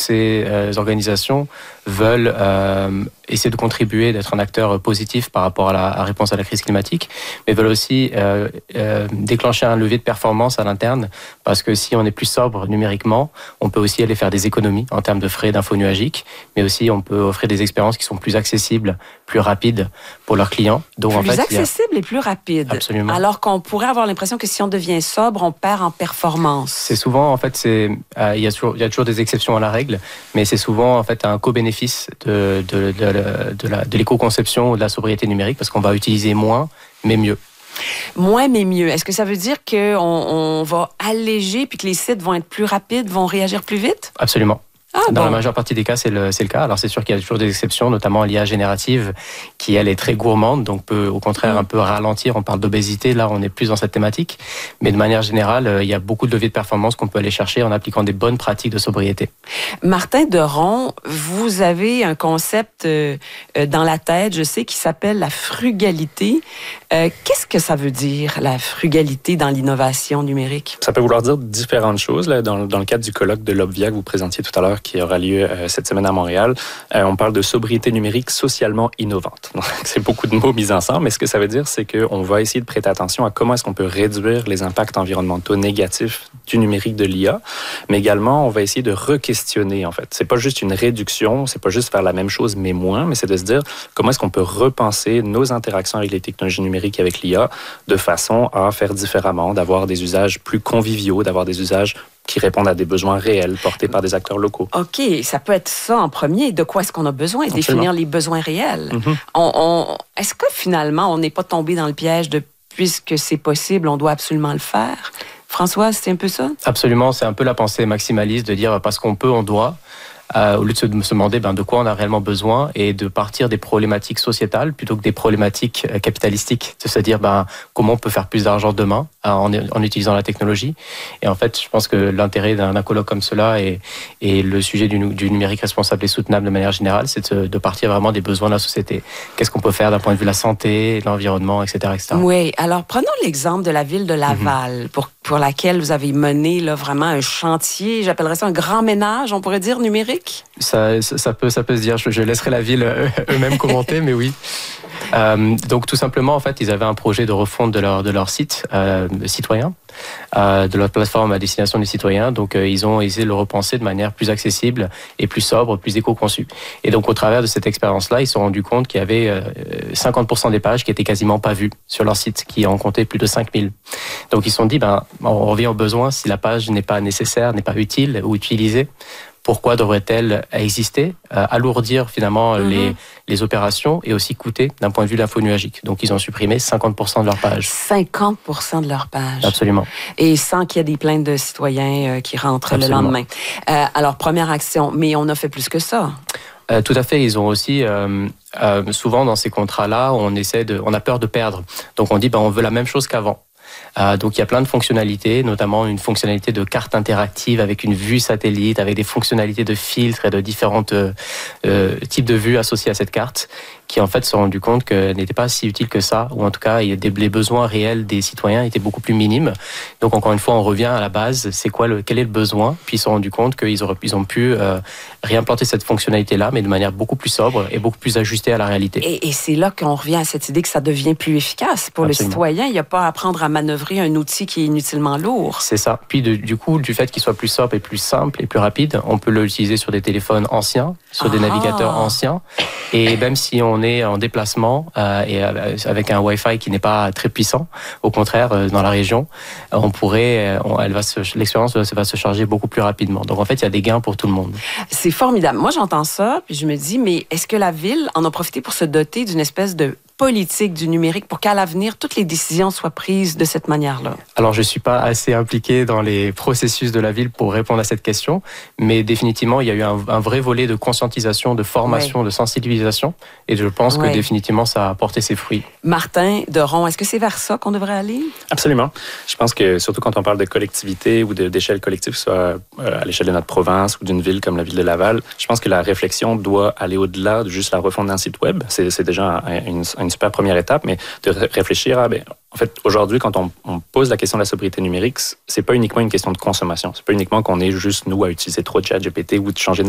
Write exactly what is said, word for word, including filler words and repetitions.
ces euh, organisations veulent euh, essayer de contribuer, d'être un acteur positif par rapport à la à réponse à la crise climatique, mais veulent aussi euh, euh, déclencher un levier de performance à l'interne, parce que si on est plus sobre numériquement, on peut aussi aller faire des économies en termes de frais d'info nuagique, mais aussi on peut offrir des expériences qui sont plus accessibles, plus rapides pour leurs clients. Donc, plus en fait, accessibles il y a... et plus rapides. Absolument. Alors qu'on pourrait avoir l'impression que si on devient sobre, on perd en performance. C'est souvent, en fait, c'est, euh, il y a toujours, il y a toujours des exceptions à la règle, mais c'est souvent, en fait, un co-bénéfice de, de, de, de, de, la, de l'éco-conception ou de la sobriété numérique, parce qu'on va utiliser moins, mais mieux. Moins, mais mieux. Est-ce que ça veut dire qu'on on va alléger puis que les sites vont être plus rapides, vont réagir plus vite? Absolument. Ah, Dans bon. la majeure partie des cas, c'est le, c'est le cas. Alors, c'est sûr qu'il y a toujours des exceptions, notamment l'I A générative, qui, elle, est très gourmande, donc peut, au contraire, mmh. un peu ralentir. On parle d'obésité, là, on est plus dans cette thématique. Mais de manière générale, il y a beaucoup de leviers de performance qu'on peut aller chercher en appliquant des bonnes pratiques de sobriété. Martin Deron, vous avez un concept euh, dans la tête, je sais, qui s'appelle la frugalité. Euh, qu'est-ce que ça veut dire, la frugalité dans l'innovation numérique? Ça peut vouloir dire différentes choses. Là. Dans, dans le cadre du colloque de l'Obvia que vous présentiez tout à l'heure, qui aura lieu euh, cette semaine à Montréal, euh, on parle de sobriété numérique socialement innovante. Donc, c'est beaucoup de mots mis ensemble, mais ce que ça veut dire, c'est qu'on va essayer de prêter attention à comment est-ce qu'on peut réduire les impacts environnementaux négatifs du numérique de l'I A, mais également, on va essayer de re-questionner, en fait. C'est pas juste une réduction, c'est pas juste faire la même chose, mais moins, mais c'est de se dire comment est-ce qu'on peut repenser nos interactions avec les technologies numériques et avec l'I A de façon à faire différemment, d'avoir des usages plus conviviaux, d'avoir des usages qui répondent à des besoins réels portés par des acteurs locaux. OK, ça peut être ça en premier. De quoi est-ce qu'on a besoin? Absolument. Définir les besoins réels. Mm-hmm. On, on, est-ce que finalement, on n'est pas tombé dans le piège de puisque c'est possible, on doit absolument le faire? François, c'est un peu ça? Absolument, c'est un peu la pensée maximaliste de dire parce qu'on peut, on doit. Euh, au lieu de se, de se demander ben, de quoi on a réellement besoin et de partir des problématiques sociétales plutôt que des problématiques euh, capitalistiques, de se dire ben, comment on peut faire plus d'argent demain euh, en, en utilisant la technologie. Et en fait, je pense que l'intérêt d'un, d'un colloque comme cela et, et le sujet du, du numérique responsable et soutenable de manière générale, c'est de, de partir vraiment des besoins de la société. Qu'est-ce qu'on peut faire d'un point de vue de la santé, de l'environnement, et cetera, et cetera. Oui, alors prenons l'exemple de la ville de Laval, mm-hmm. pour, pour laquelle vous avez mené là, vraiment un chantier, j'appellerais ça un grand ménage, on pourrait dire, numérique. Ça, ça, ça, peut, ça peut se dire, je, je laisserai la ville eux-mêmes commenter, mais oui. Euh, donc tout simplement, en fait, ils avaient un projet de refonte de leur, de leur site euh, citoyen, euh, de leur plateforme à destination des citoyens. Donc euh, ils ont essayé de le repenser de manière plus accessible et plus sobre, plus éco-conçue. Et donc au travers de cette expérience-là, ils se sont rendus compte qu'il y avait euh, cinquante pour cent des pages qui étaient quasiment pas vues sur leur site, qui en comptait plus de cinq mille. Donc ils se sont dit, ben, on revient au besoin, si la page n'est pas nécessaire, n'est pas utile ou utilisée, pourquoi devrait-elle exister, euh, alourdir finalement mm-hmm. les, les opérations et aussi coûter d'un point de vue de l'info nuagique. Donc, ils ont supprimé cinquante pour cent de leurs pages. cinquante pour cent de leurs pages. Absolument. Et sans qu'il y ait des plaintes de citoyens euh, qui rentrent Absolument. le lendemain. Euh, alors, première action, mais on a fait plus que ça. Euh, tout à fait. Ils ont aussi, euh, euh, souvent dans ces contrats-là, on essaie de, on a peur de perdre. Donc, on dit, ben, on veut la même chose qu'avant. Euh, donc il y a plein de fonctionnalités, notamment une fonctionnalité de carte interactive avec une vue satellite, avec des fonctionnalités de filtres et de différents euh, euh, types de vues associées à cette carte, qui en fait se sont rendus compte qu'elle n'était pas si utile que ça, ou en tout cas les besoins réels des citoyens étaient beaucoup plus minimes. Donc encore une fois, on revient à la base, c'est quoi le, quel est le besoin, puis ils se sont rendus compte qu'ils auraient, ils ont pu euh, réimplanter cette fonctionnalité-là, mais de manière beaucoup plus sobre et beaucoup plus ajustée à la réalité. Et, et c'est là qu'on revient à cette idée que ça devient plus efficace. Pour Absolument. Le citoyen, il n'y a pas à apprendre à manœuvrer un outil qui est inutilement lourd. C'est ça. Puis de, du coup, du fait qu'il soit plus sobre et plus simple et plus rapide, on peut l'utiliser sur des téléphones anciens, sur ah. des navigateurs anciens, et même si on est en déplacement euh, et avec un Wi-Fi qui n'est pas très puissant, au contraire, euh, dans la région, on pourrait, on, elle va se, l'expérience va se charger beaucoup plus rapidement. Donc en fait, il y a des gains pour tout le monde. C'est formidable. Moi, j'entends ça, puis je me dis, mais est-ce que la ville en a profité pour se doter d'une espèce de politique du numérique pour qu'à l'avenir, toutes les décisions soient prises de cette manière-là? Alors, je ne suis pas assez impliqué dans les processus de la ville pour répondre à cette question, mais définitivement, il y a eu un, un vrai volet de conscientisation, de formation, oui. de sensibilisation, et je pense oui. que définitivement, ça a porté ses fruits. Martin Deron, est-ce que c'est vers ça qu'on devrait aller? Absolument. Je pense que, surtout quand on parle de collectivité ou de, d'échelle collective, soit euh, à l'échelle de notre province ou d'une ville comme la ville de Laval, je pense que la réflexion doit aller au-delà de juste la refonte d'un site web. C'est, c'est déjà une, une super première étape, mais de réfléchir à, ben, en fait, aujourd'hui, quand on, on pose la question de la sobriété numérique, c'est pas uniquement une question de consommation. C'est pas uniquement qu'on est juste, nous, à utiliser trop de ChatGPT ou de changer